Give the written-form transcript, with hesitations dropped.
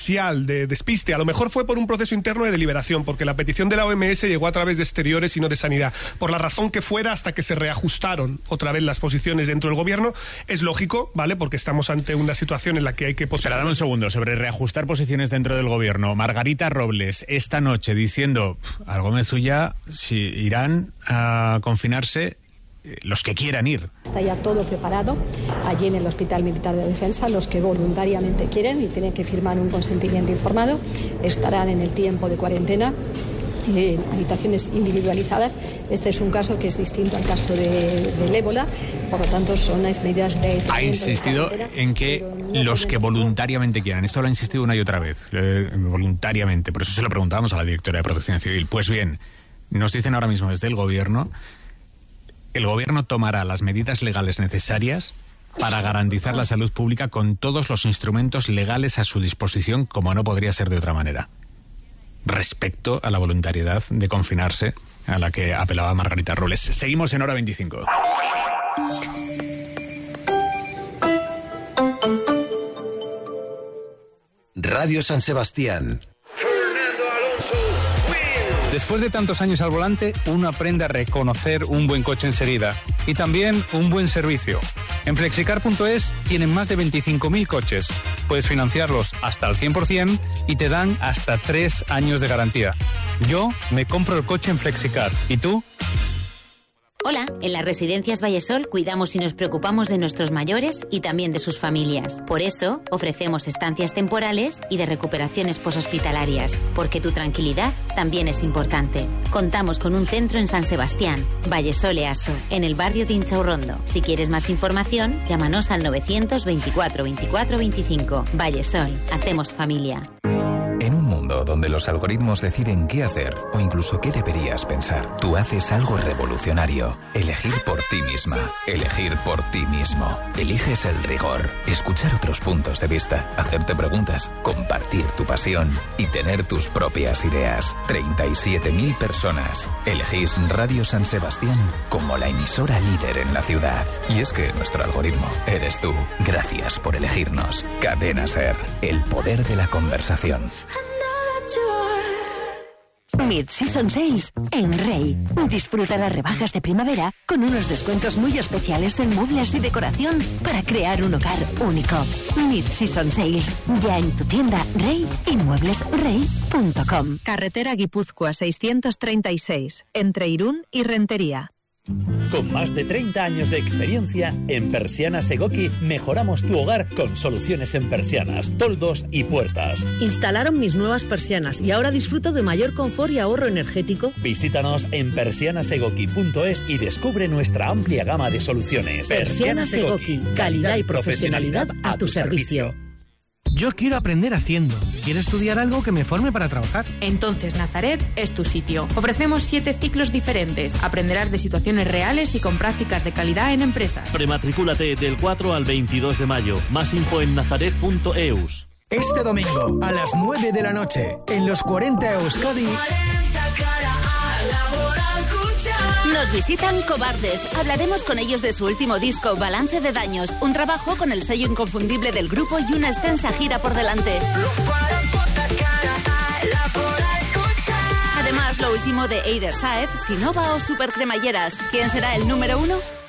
de despiste. A lo mejor fue por un proceso interno de deliberación, porque la petición de la OMS llegó a través de Exteriores y no de Sanidad. Por la razón que fuera, hasta que se reajustaron otra vez las posiciones dentro del gobierno, es lógico, ¿vale? Porque estamos ante una situación en la que hay que... Espera, dame un segundo. Sobre reajustar posiciones dentro del gobierno. Margarita Robles, esta noche, diciendo al Gómez Ulla si irán a confinarse los que quieran ir. Está ya todo preparado allí en el Hospital Militar de Defensa. Los que voluntariamente quieren y tienen que firmar un consentimiento informado estarán en el tiempo de cuarentena en habitaciones individualizadas. Este es un caso que es distinto al caso del ébola, por lo tanto son las medidas de... Ha insistido en que los que voluntariamente quieran, esto lo ha insistido una y otra vez, voluntariamente, por eso se lo preguntábamos a la directora de Protección Civil. Pues bien, nos dicen ahora mismo desde el gobierno tomará las medidas legales necesarias para garantizar la salud pública con todos los instrumentos legales a su disposición, como no podría ser de otra manera, respecto a la voluntariedad de confinarse a la que apelaba Margarita Robles. Seguimos en Hora 25. Radio San Sebastián. Después de tantos años al volante, uno aprende a reconocer un buen coche enseguida y también un buen servicio. En Flexicar.es tienen más de 25.000 coches. Puedes financiarlos hasta el 100% y te dan hasta 3 años de garantía. Yo me compro el coche en Flexicar. ¿Y tú? Hola, en las Residencias Vallesol cuidamos y nos preocupamos de nuestros mayores y también de sus familias. Por eso, ofrecemos estancias temporales y de recuperaciones poshospitalarias, porque tu tranquilidad también es importante. Contamos con un centro en San Sebastián, Vallesol EASO, en el barrio de Inchaurrondo. Si quieres más información, llámanos al 924 24 25. Vallesol, hacemos familia. En un mundo donde los algoritmos deciden qué hacer o incluso qué deberías pensar, tú haces algo revolucionario. Elegir por ti misma. Elegir por ti mismo. Eliges el rigor. Escuchar otros puntos de vista. Hacerte preguntas. Compartir tu pasión. Y tener tus propias ideas. 37.000 personas. Elegís Radio San Sebastián como la emisora líder en la ciudad. Y es que nuestro algoritmo eres tú. Gracias por elegirnos. Cadena SER. El poder de la conversación. Mid-Season Sales en Rey. Disfruta las rebajas de primavera con unos descuentos muy especiales en muebles y decoración para crear un hogar único. Mid-Season Sales, ya en tu tienda Rey y mueblesrey.com. Carretera Guipúzcoa 636, entre Irún y Rentería. Con más de 30 años de experiencia, en Persianas Egoki mejoramos tu hogar con soluciones en persianas, toldos y puertas. Instalaron mis nuevas persianas y ahora disfruto de mayor confort y ahorro energético. Visítanos en persianasegoki.es y descubre nuestra amplia gama de soluciones. Persianas Egoki, calidad y profesionalidad a tu servicio. Yo quiero aprender haciendo. Quiero estudiar algo que me forme para trabajar. Entonces Nazaret es tu sitio. Ofrecemos 7 ciclos diferentes. Aprenderás de situaciones reales y con prácticas de calidad en empresas. Prematricúlate del 4 al 22 de mayo. Más info en nazaret.eus. Este domingo a las 9 de la noche en los 40 Euskadi. Nos visitan Cobardes. Hablaremos con ellos de su último disco, Balance de Daños, un trabajo con el sello inconfundible del grupo y una extensa gira por delante. Además, lo último de Eider Saed, Sinova o Super Cremalleras. ¿Quién será el número 1?